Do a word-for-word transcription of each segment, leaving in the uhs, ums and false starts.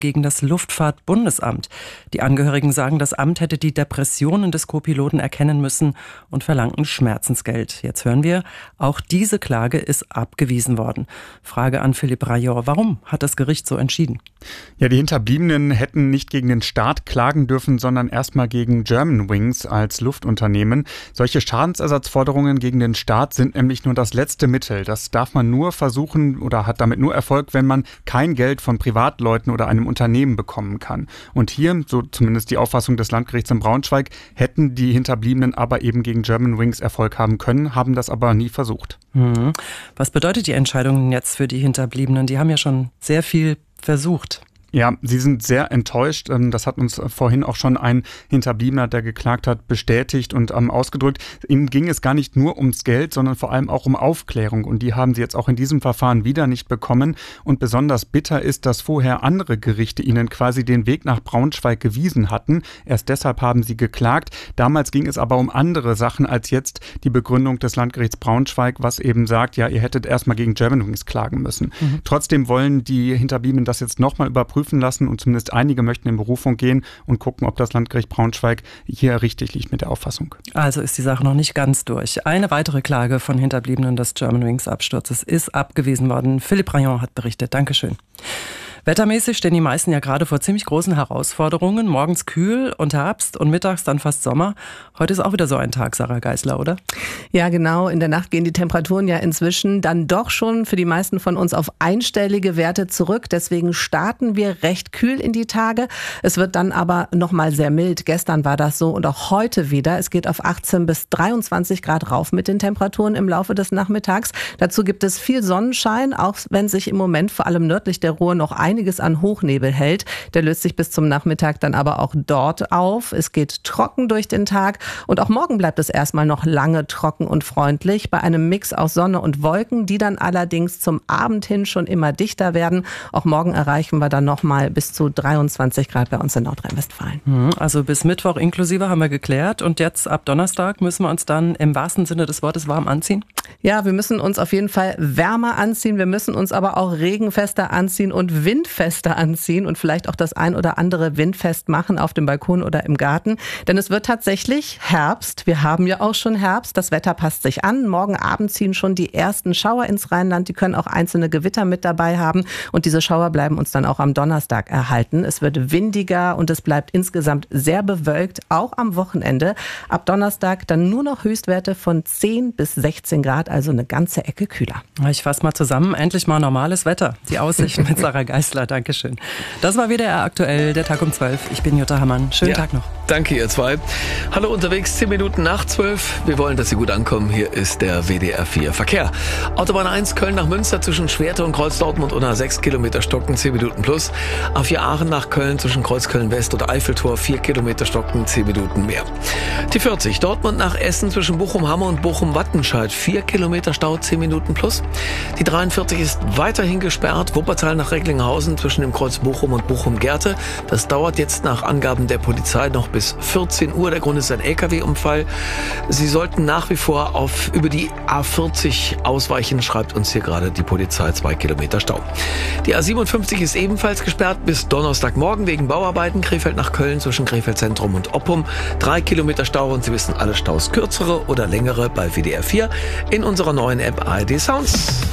gegen das Luftfahrtbundesamt. Die Angehörigen sagen, das Amt hätte die Depressionen des Co-Piloten erkennen müssen und verlangten Schmerzensgeld. Jetzt hören wir, auch diese Klage ist abgewiesen worden. Frage an Philippe Rayor, warum hat das Gericht so entschieden? Ja, die Hinterbliebenen hätten nicht gegen den Staat klagen dürfen, sondern erstmal gegen Germanwings als Luftunternehmen. Solche Schadensersatzforderungen gegen den Staat sind nämlich nur das letzte Mittel. Das darf man nur versuchen oder hat damit nur Erfolg, wenn man kein Geld von Privatleuten oder einem Unternehmen bekommen kann. Und hier, so zumindest die Auffassung des Landgerichts in Braunschweig, hätten die Hinterbliebenen aber eben gegen Germanwings Erfolg haben können, haben das aber nie versucht. Hm. Was bedeutet die Entscheidung jetzt für die Hinterbliebenen? Die haben ja schon sehr viel versucht. Ja, sie sind sehr enttäuscht. Das hat uns vorhin auch schon ein Hinterbliebener, der geklagt hat, bestätigt und ausgedrückt. Ihnen ging es gar nicht nur ums Geld, sondern vor allem auch um Aufklärung. Und die haben sie jetzt auch in diesem Verfahren wieder nicht bekommen. Und besonders bitter ist, dass vorher andere Gerichte ihnen quasi den Weg nach Braunschweig gewiesen hatten. Erst deshalb haben sie geklagt. Damals ging es aber um andere Sachen als jetzt die Begründung des Landgerichts Braunschweig, was eben sagt, ja, ihr hättet erstmal gegen Germanwings klagen müssen. Mhm. Trotzdem wollen die Hinterbliebenen das jetzt nochmal überprüfen lassen und zumindest einige möchten in Berufung gehen und gucken, ob das Landgericht Braunschweig hier richtig liegt mit der Auffassung. Also ist die Sache noch nicht ganz durch. Eine weitere Klage von Hinterbliebenen des Germanwings-Absturzes ist abgewiesen worden. Philippe Rayon hat berichtet. Dankeschön. Wettermäßig stehen die meisten ja gerade vor ziemlich großen Herausforderungen. Morgens kühl und Herbst und mittags dann fast Sommer. Heute ist auch wieder so ein Tag, Sarah Geisler, oder? Ja, genau. In der Nacht gehen die Temperaturen ja inzwischen dann doch schon für die meisten von uns auf einstellige Werte zurück. Deswegen starten wir recht kühl in die Tage. Es wird dann aber nochmal sehr mild. Gestern war das so und auch heute wieder. Es geht auf achtzehn bis dreiundzwanzig Grad rauf mit den Temperaturen im Laufe des Nachmittags. Dazu gibt es viel Sonnenschein, auch wenn sich im Moment vor allem nördlich der Ruhr noch ein einiges an Hochnebel hält. Der löst sich bis zum Nachmittag dann aber auch dort auf. Es geht trocken durch den Tag und auch morgen bleibt es erstmal noch lange trocken und freundlich bei einem Mix aus Sonne und Wolken, die dann allerdings zum Abend hin schon immer dichter werden. Auch morgen erreichen wir dann nochmal bis zu dreiundzwanzig Grad bei uns in Nordrhein-Westfalen. Also bis Mittwoch inklusive haben wir geklärt und jetzt ab Donnerstag müssen wir uns dann im wahrsten Sinne des Wortes warm anziehen? Ja, wir müssen uns auf jeden Fall wärmer anziehen. Wir müssen uns aber auch regenfester anziehen und windfester anziehen und vielleicht auch das ein oder andere windfest machen auf dem Balkon oder im Garten. Denn es wird tatsächlich Herbst. Wir haben ja auch schon Herbst. Das Wetter passt sich an. Morgen Abend ziehen schon die ersten Schauer ins Rheinland. Die können auch einzelne Gewitter mit dabei haben. Und diese Schauer bleiben uns dann auch am Donnerstag erhalten. Es wird windiger und es bleibt insgesamt sehr bewölkt, auch am Wochenende. Ab Donnerstag dann nur noch Höchstwerte von zehn bis sechzehn Grad, also eine ganze Ecke kühler. Ich fasse mal zusammen, endlich mal normales Wetter. Die Aussicht mit Sarah Geisler, Dankeschön. Das war W D R aktuell, der Tag um zwölf. Ich bin Jutta Hammann. Schönen ja, Tag noch. Danke ihr zwei. Hallo unterwegs, zehn Minuten nach zwölf. Wir wollen, dass Sie gut ankommen. Hier ist der W D R vier Verkehr. Autobahn eins Köln nach Münster zwischen Schwerte und Kreuz-Dortmund unter sechs Kilometer Stocken, zehn Minuten plus. A vier Aachen nach Köln zwischen Kreuzköln-West und Eiffeltor, vier Kilometer Stocken, zehn Minuten mehr. T vierzig Dortmund nach Essen zwischen Bochum-Hamme und Bochum-Wattenscheid, vier Kilometer Stau, zehn Minuten plus. Die dreiundvierzig ist weiterhin gesperrt. Wuppertal nach Recklinghausen zwischen dem Kreuz Bochum und Bochum-Gerte. Das dauert jetzt nach Angaben der Polizei noch bis vierzehn Uhr. Der Grund ist ein L K W-Unfall. Sie sollten nach wie vor auf über die A vierzig ausweichen, schreibt uns hier gerade die Polizei, zwei Kilometer Stau. Die A siebenundfünfzig ist ebenfalls gesperrt bis Donnerstagmorgen wegen Bauarbeiten. Krefeld nach Köln zwischen Krefeld Zentrum und Oppum. Drei Kilometer Stau und Sie wissen alle Staus kürzere oder längere bei W D R vier in unserer neuen App A R D Sounds.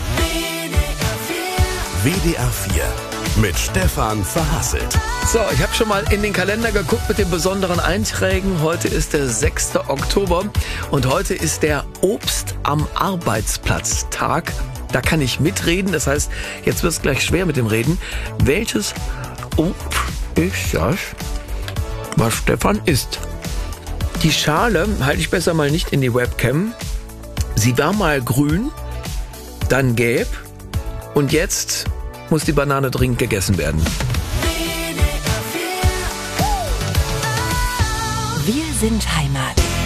W D R vier mit Stefan Verhasselt. So, ich habe schon mal in den Kalender geguckt mit den besonderen Einträgen. Heute ist der sechster Oktober und heute ist der Obst am Arbeitsplatz-Tag. Da kann ich mitreden, das heißt, jetzt wird es gleich schwer mit dem Reden. Welches Obst ist das, was Stefan isst? Die Schale halte ich besser mal nicht in die Webcam. Sie war mal grün, dann gelb und jetzt muss die Banane dringend gegessen werden. Wir sind Heimat.